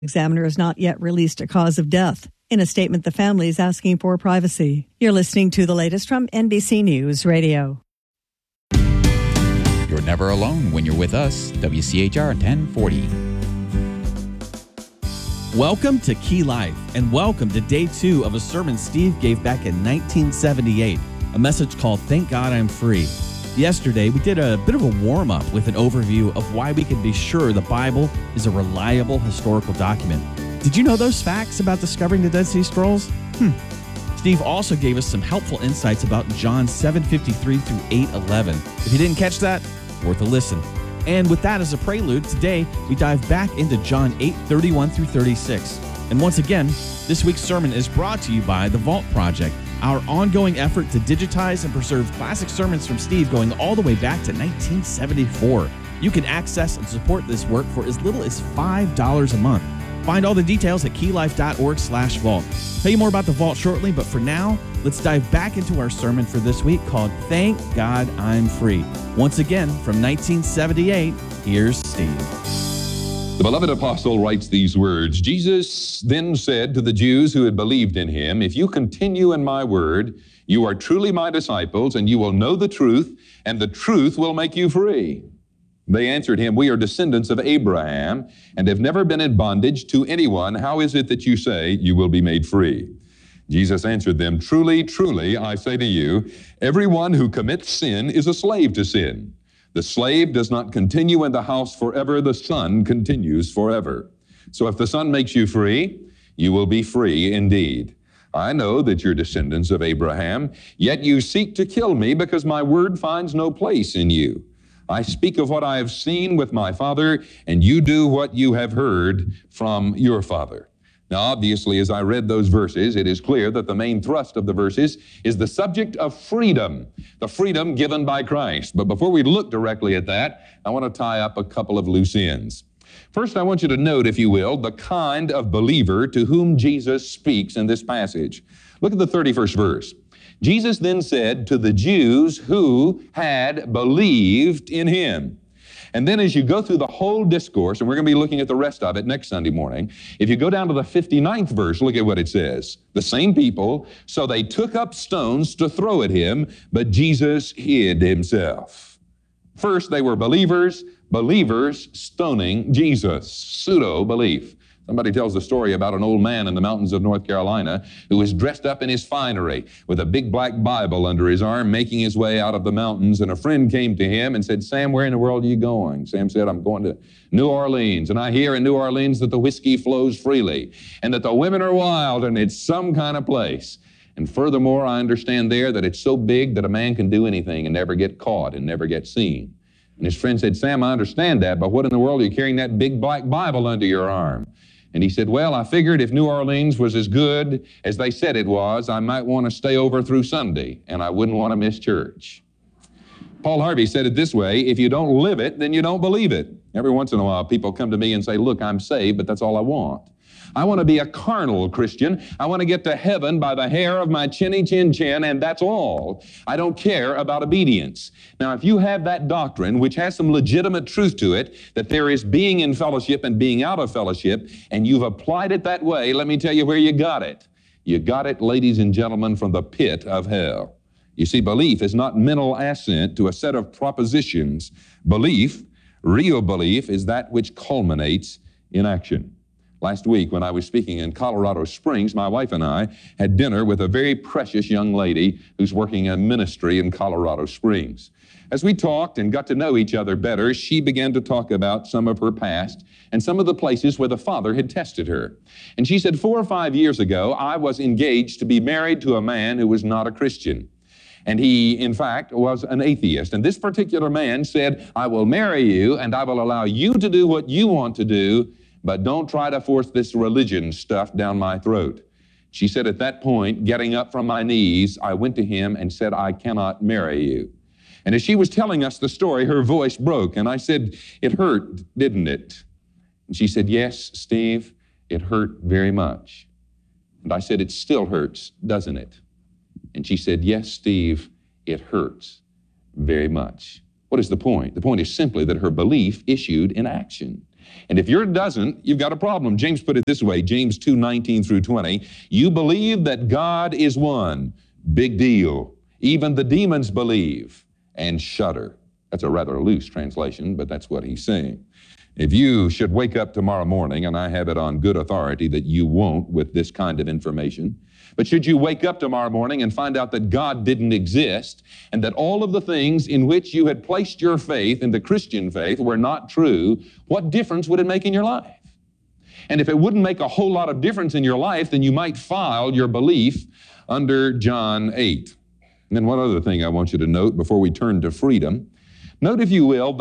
Examiner has not yet released a cause of death. In a statement, the family is asking for privacy. You're listening to the latest from NBC News Radio. You're never alone when you're with us. WCHR 1040. Welcome to Key Life, and welcome to day 2 of a sermon Steve gave back in 1978, a message called Thank God I'm Free. Yesterday, we did a bit of a warm-up with an overview of why we can be sure the Bible is a reliable historical document. Did you know those facts about discovering the Dead Sea Scrolls? Steve also gave us some helpful insights about John 7:53 through 8:11. If you didn't catch that, worth a listen. And with that as a prelude, today we dive back into John 8:31 through 36. And once again, this week's sermon is brought to you by The Vault Project, our ongoing effort to digitize and preserve classic sermons from Steve going all the way back to 1974. You can access and support this work for as little as $5 a month. Find all the details at keylife.org/vault. Tell you more about The Vault shortly, but for now, let's dive back into our sermon for this week called Thank God I'm Free. Once again, from 1978, here's Steve. The beloved apostle writes these words, Jesus then said to the Jews who had believed in him, if you continue in my word, you are truly my disciples, and you will know the truth, and the truth will make you free. They answered him, we are descendants of Abraham, and have never been in bondage to anyone. How is it that you say you will be made free? Jesus answered them, truly, truly, I say to you, everyone who commits sin is a slave to sin. The slave does not continue in the house forever. The Son continues forever. So if the Son makes you free, you will be free indeed. I know that you're descendants of Abraham, yet you seek to kill me because my word finds no place in you. I speak of what I have seen with my Father, and you do what you have heard from your father. Now, obviously, as I read those verses, it is clear that the main thrust of the verses is the subject of freedom, the freedom given by Christ. But before we look directly at that, I want to tie up a couple of loose ends. First, I want you to note, if you will, the kind of believer to whom Jesus speaks in this passage. Look at the 31st verse. Jesus then said to the Jews who had believed in him. And then as you go through the whole discourse, and we're going to be looking at the rest of it next Sunday morning, if you go down to the 59th verse, look at what it says. The same people, so they took up stones to throw at him, but Jesus hid himself. First, they were believers stoning Jesus, pseudo-belief. Somebody tells the story about an old man in the mountains of North Carolina who was dressed up in his finery with a big black Bible under his arm, making his way out of the mountains. And a friend came to him and said, Sam, where in the world are you going? Sam said, I'm going to New Orleans. And I hear in New Orleans that the whiskey flows freely and that the women are wild and it's some kind of place. And furthermore, I understand there that it's so big that a man can do anything and never get caught and never get seen. And his friend said, Sam, I understand that, but what in the world are you carrying that big black Bible under your arm? And he said, well, I figured if New Orleans was as good as they said it was, I might want to stay over through Sunday, and I wouldn't want to miss church. Paul Harvey said it this way, if you don't live it, then you don't believe it. Every once in a while, people come to me and say, look, I'm saved, but that's all I want. I want to be a carnal Christian. I want to get to heaven by the hair of my chinny chin chin, and that's all. I don't care about obedience. Now, if you have that doctrine, which has some legitimate truth to it, that there is being in fellowship and being out of fellowship, and you've applied it that way, let me tell you where you got it. You got it, ladies and gentlemen, from the pit of hell. You see, belief is not mental assent to a set of propositions. Belief, real belief, is that which culminates in action. Last week, when I was speaking in Colorado Springs, my wife and I had dinner with a very precious young lady who's working in ministry in Colorado Springs. As we talked and got to know each other better, she began to talk about some of her past and some of the places where the Father had tested her. And she said, 4 or 5 years ago, I was engaged to be married to a man who was not a Christian. And he, in fact, was an atheist. And this particular man said, I will marry you and I will allow you to do what you want to do, but don't try to force this religion stuff down my throat. She said, at that point, getting up from my knees, I went to him and said, I cannot marry you. And as she was telling us the story, her voice broke. And I said, it hurt, didn't it? And she said, yes, Steve, it hurt very much. And I said, it still hurts, doesn't it? And she said, yes, Steve, it hurts very much. What is the point? The point is simply that her belief issued in action. And if yours doesn't, you've got a problem. James put it this way, James 2:19 through 20. You believe that God is one. Big deal. Even the demons believe and shudder. That's a rather loose translation, but that's what he's saying. If you should wake up tomorrow morning, and I have it on good authority that you won't with this kind of information, but should you wake up tomorrow morning and find out that God didn't exist and that all of the things in which you had placed your faith in the Christian faith were not true, what difference would it make in your life? And if it wouldn't make a whole lot of difference in your life, then you might file your belief under John 8. And then one other thing I want you to note before we turn to freedom. Note, if you will,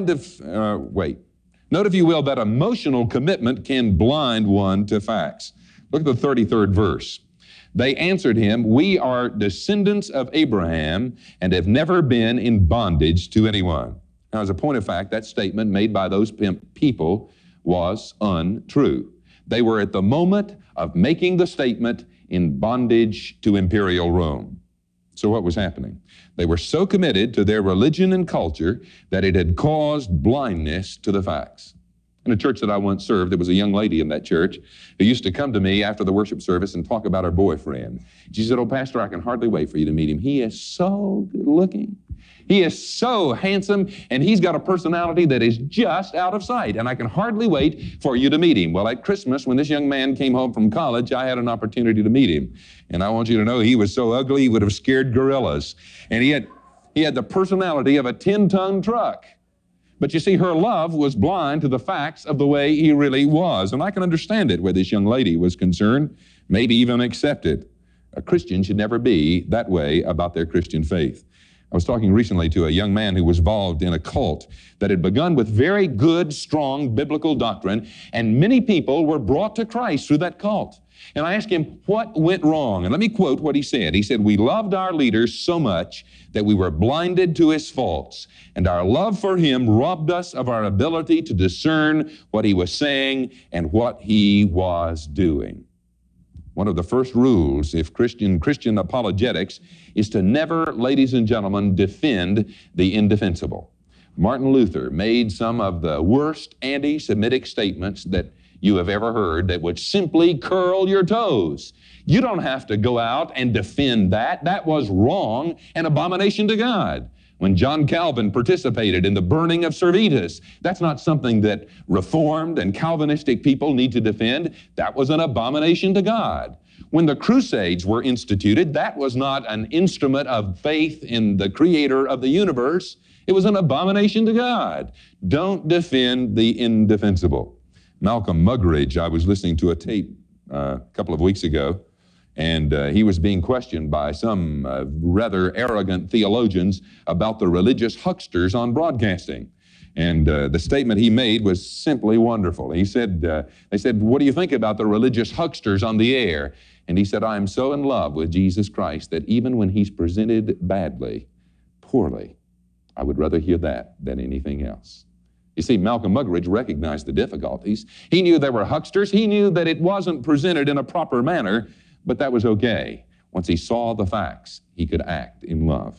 Note, if you will, that emotional commitment can blind one to facts. Look at the 33rd verse. They answered him, we are descendants of Abraham and have never been in bondage to anyone. Now, as a point of fact, that statement made by those people was untrue. They were at the moment of making the statement in bondage to imperial Rome. So what was happening? They were so committed to their religion and culture that it had caused blindness to the facts. In a church that I once served, there was a young lady in that church who used to come to me after the worship service and talk about her boyfriend. She said, oh, Pastor, I can hardly wait for you to meet him. He is so good looking. He is so handsome, and he's got a personality that is just out of sight, and I can hardly wait for you to meet him. Well, at Christmas, when this young man came home from college, I had an opportunity to meet him. And I want you to know he was so ugly, he would have scared gorillas. And he had the personality of a 10-ton truck. But you see, her love was blind to the facts of the way he really was. And I can understand it where this young lady was concerned, maybe even accept it. A Christian should never be that way about their Christian faith. I was talking recently to a young man who was involved in a cult that had begun with very good, strong biblical doctrine, and many people were brought to Christ through that cult. And I asked him, what went wrong? And let me quote what he said. He said, we loved our leader so much that we were blinded to his faults, and our love for him robbed us of our ability to discern what he was saying and what he was doing. One of the first rules of Christian apologetics is to never, ladies and gentlemen, defend the indefensible. Martin Luther made some of the worst anti-Semitic statements that you have ever heard that would simply curl your toes. You don't have to go out and defend that. That was wrong and abomination to God. When John Calvin participated in the burning of Servetus, that's not something that Reformed and Calvinistic people need to defend. That was an abomination to God. When the Crusades were instituted, that was not an instrument of faith in the Creator of the universe. It was an abomination to God. Don't defend the indefensible. Malcolm Muggeridge, I was listening to a tape a couple of weeks ago, and he was being questioned by some rather arrogant theologians about the religious hucksters on broadcasting. And the statement he made was simply wonderful. He said, they said, what do you think about the religious hucksters on the air? And he said, I am so in love with Jesus Christ that even when he's presented badly, poorly, I would rather hear that than anything else. You see, Malcolm Muggeridge recognized the difficulties. He knew there were hucksters. He knew that it wasn't presented in a proper manner, but that was okay. Once he saw the facts, he could act in love.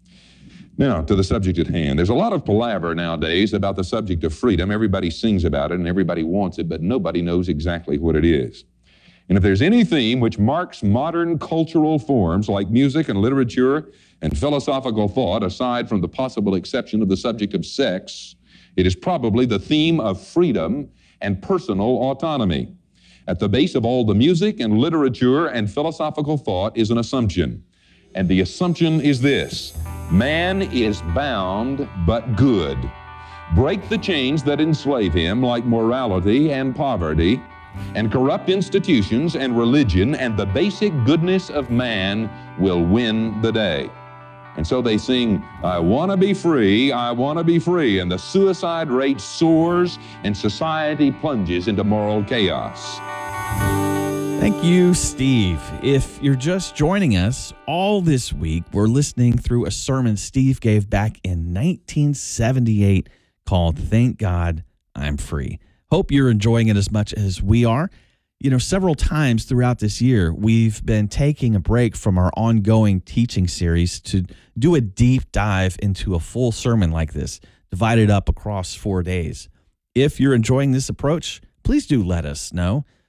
Now, to the subject at hand. There's a lot of palaver nowadays about the subject of freedom. Everybody sings about it and everybody wants it, but nobody knows exactly what it is. And if there's any theme which marks modern cultural forms like music and literature and philosophical thought, aside from the possible exception of the subject of sex, it is probably the theme of freedom and personal autonomy. At the base of all the music and literature and philosophical thought is an assumption. And the assumption is this: man is bound but good. Break the chains that enslave him, like morality and poverty, and corrupt institutions and religion, and the basic goodness of man will win the day. And so they sing, I want to be free, I want to be free. And the suicide rate soars and society plunges into moral chaos. Thank you, Steve. If you're just joining us, all this week we're listening through a sermon Steve gave back in 1978 called Thank God I'm Free. Hope you're enjoying it as much as we are. You know, several times throughout this year, we've been taking a break from our ongoing teaching series to do a deep dive into a full sermon like this, divided up across 4 days. If you're enjoying this approach, please do let us know.